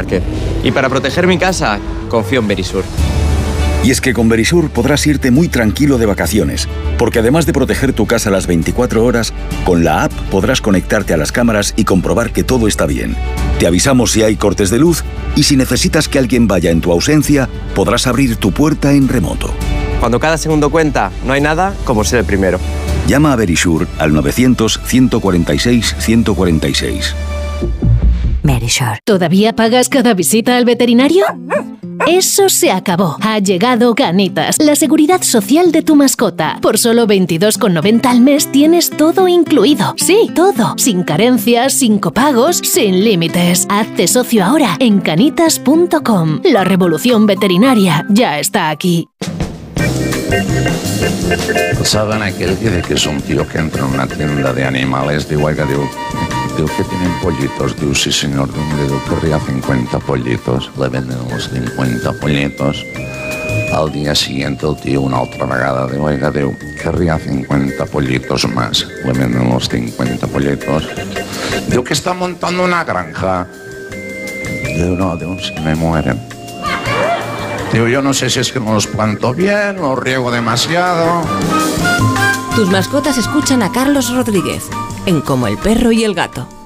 bosque. Y para proteger mi casa, confío en Verisur. Y es que con Verisur podrás irte muy tranquilo de vacaciones, porque además de proteger tu casa las 24 horas, con la app podrás conectarte a las cámaras y comprobar que todo está bien. Te avisamos si hay cortes de luz y si necesitas que alguien vaya en tu ausencia, podrás abrir tu puerta en remoto. Cuando cada segundo cuenta, no hay nada como ser el primero. Llama a Verisur al 900-146-146. Verisur. ¿Todavía pagas cada visita al veterinario? Eso se acabó. Ha llegado Canitas, la seguridad social de tu mascota. Por solo 22,90 al mes tienes todo incluido. Sí, todo. Sin carencias, sin copagos, sin límites. Hazte socio ahora en canitas.com. La revolución veterinaria ya está aquí. ¿Saben aquel que dice que es un tío que entra en una tienda de animales? Digo, oiga, digo que tienen pollitos. Digo, sí señor, digo, querría 50 pollitos. Le venden los 50 pollitos. Al día siguiente el tío una otra vegada. Digo, oiga, digo, querría 50 pollitos más. Le venden los 50 pollitos. Digo, que está montando una granja. Digo, no, digo, se me mueren. Digo, yo no sé si es que no los planto bien, los riego demasiado. Tus mascotas escuchan a Carlos Rodríguez en Como el perro y el gato.